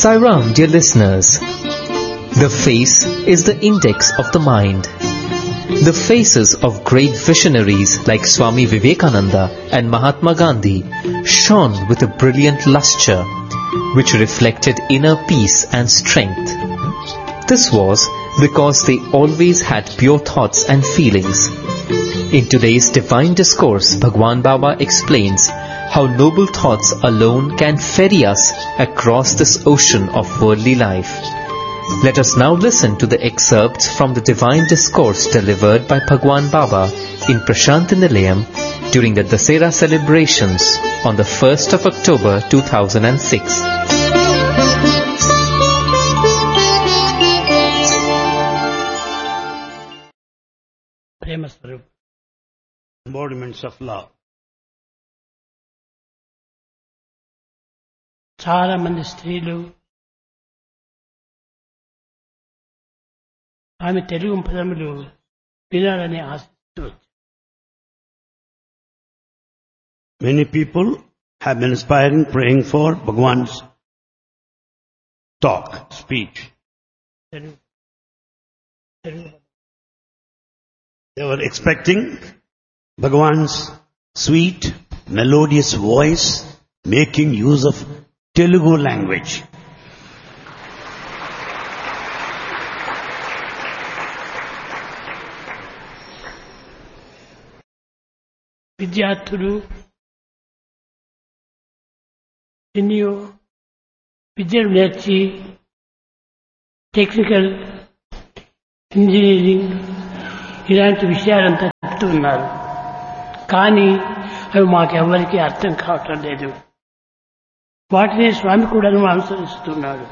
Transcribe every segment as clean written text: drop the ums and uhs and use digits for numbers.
Sai Ram, dear listeners. The face is the index of the mind. The faces of great visionaries like Swami Vivekananda and Mahatma Gandhi shone with a brilliant lustre, which reflected inner peace and strength. This was because they always had pure thoughts and feelings. In today's Divine Discourse, Bhagwan Baba explains how noble thoughts alone can ferry us across this ocean of worldly life. Let us now listen to the excerpts from the Divine Discourse delivered by Bhagwan Baba in Prashanti Nilayam during the Dasera celebrations on the 1st of October 2006. Prema Swarup, embodiments of love. చాలా మంది స్త్రీలు ఆమె తెలుగు పదములు వినాలని ఆశిస్తూ Many people have been aspiring, praying for Bhagwan's talk, speech. They were expecting Bhagwan's sweet, melodious voice, making use of Telugu language. విద్యార్థులు ఎన్నో విద్యను నేర్చి టెక్నికల్ ఇంజనీరింగ్ ఇలాంటి విషయాలంతా చెప్తూ ఉన్నారు. కానీ అవి మాకెవ్వరికీ అర్థం కావటం లేదు. వాటిని స్వామి కూడా అనుసరిస్తున్నాడు.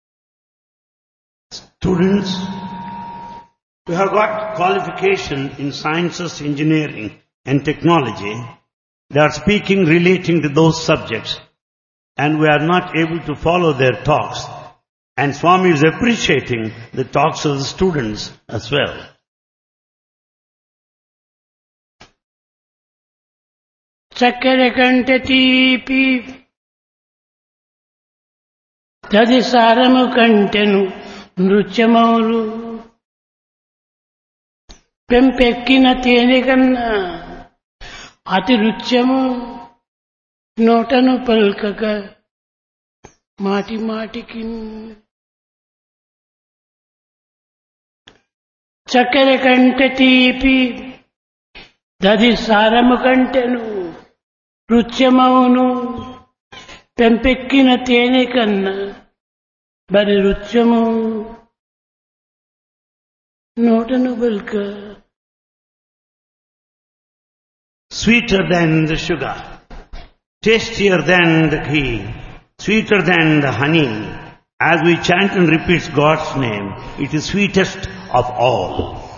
Students who have got qualification in sciences, engineering and technology, they are speaking relating to those subjects, and we are not able to follow their talks. And Swami is appreciating the talks of the students as well. చక్కెర కంటే తీపి దది సారము కంటెను నృత్యమౌలు పెంపెక్కిన తేనె కన్నా అతి నృత్యము నోటను పల్కక మాటి మాటికి చక్కెర కంటే తీపి దది సారము కంటెను నృత్యమౌను పెంపెక్కిన తేనె కన్నా బరి నృత్యము నోటను బల్క. Sweeter than the sugar, tastier than the ghee, sweeter than the honey. As we chant and repeat God's name, it is sweetest of all.